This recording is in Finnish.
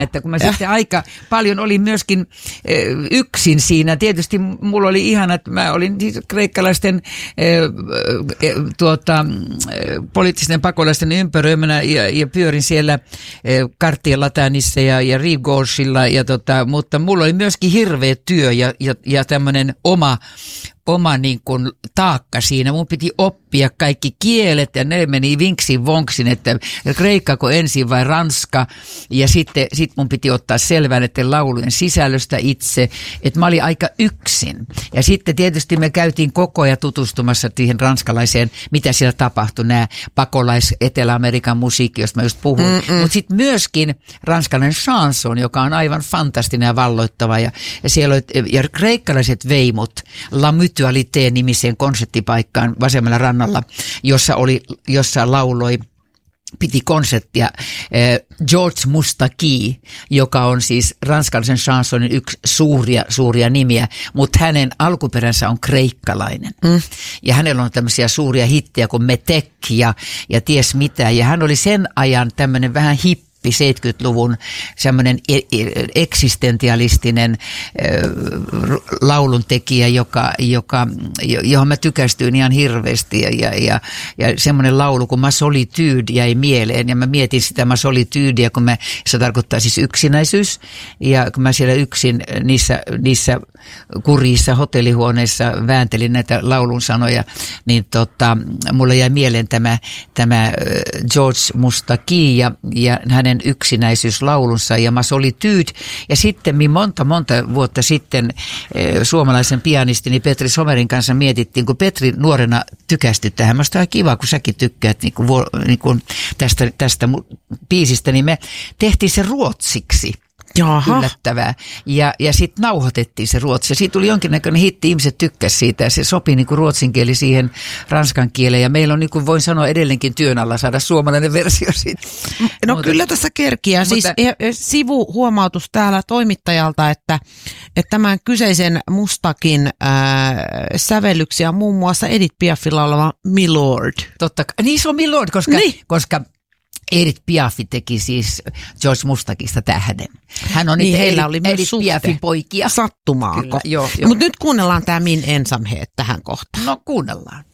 että kun mä sitten aika paljon olin myöskin yksin siinä. Tietysti mulla oli ihana, että mä olin kreikkalaisten poliittisten pakolaisten ympäröimänä ja pyörin siellä Kartien Latanissa ja Rigoshilla, mutta mulla oli myöskin hirveä työ ja tämmöinen oma niin kuin taakka siinä. Mun piti oppia kaikki kielet ja ne meni vinksin vonksin, että kreikkako ensin vai ranska. Ja sitten mun piti ottaa selvää näiden laulujen sisällöstä itse, että mä olin aika yksin. Ja sitten tietysti me käytiin koko ajan tutustumassa siihen ranskalaiseen, mitä siellä tapahtui, nämä Etelä-Amerikan musiikki, josta mä just puhun. Mutta sitten myöskin ranskalainen chanson, joka on aivan fantastinen ja valloittava. Ja siellä oli, ja kreikkalaiset veimot, La Mutualité-nimiseen konserttipaikkaan vasemmalla rannalla, jossa lauloi, piti konserttia George Moustaki, joka on siis ranskalaisen chansonin yksi suuria nimiä, mutta hänen alkuperänsä on kreikkalainen. Ja hänellä on tämmöisiä suuria hittejä kuin Metek ja ties mitä. Ja hän oli sen ajan tämmöinen vähän hippi 70-luvun semmoinen eksistentialistinen lauluntekijä, johon mä tykästyin ihan hirveästi ja semmoinen laulu kuin Ma Solitude jäi mieleen ja mä mietin sitä Ma Solitudea, se tarkoittaa siis yksinäisyys ja kun mä siellä yksin niissä kurjissa hotellihuoneissa vääntelin näitä laulun sanoja, niin mulle jäi mieleen tämä George Moustaki ja hänen yksinäisyyslaulunsa ja Ma Solitude. Ja sitten monta vuotta sitten suomalaisen pianistini Petri Somerin kanssa mietittiin, kun Petri nuorena tykästyi tähän. Musta on kiva, kun säkin tykkäät tästä biisistä, niin me tehtiin se ruotsiksi. Jaha. Yllättävää. Ja sitten nauhoitettiin se ruotsi. Ja siitä tuli jonkinnäköinen hitti, ihmiset tykkäsivät siitä. Ja se sopi niin kuin ruotsin kieli siihen ranskan kieleen. Ja meillä on, niin kuin voin sanoa, edelleenkin työn alla saada suomalainen versio siitä. No kyllä tässä kerkiää. Siis sivuhuomautus täällä toimittajalta, että tämän kyseisen Mustakin sävellyksiä on muun muassa Edith Piafilla oleva Milord. Totta kai. Niin se on Milord, koska Edith Piaf teki siis George Mustakista tähden. Hän on niin heillä oli myös Edith Piafin poikia. Sattumaako? Mutta nyt kuunnellaan tämä Min ensamhet tähän kohtaan. No kuunnellaan.